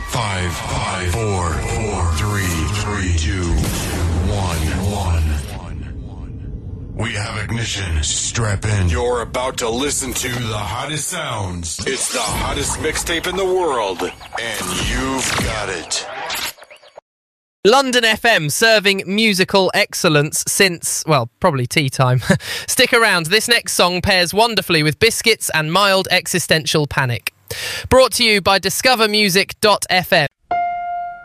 5, 4, 3, 2, 1. We have ignition. Strap in. You're about to listen to the hottest sounds. It's the hottest mixtape in the world, and you've got it. London FM, serving musical excellence since, well, probably tea time. Stick around. This next song pairs wonderfully with Biscuits and mild existential panic. Brought to you by discovermusic.fm.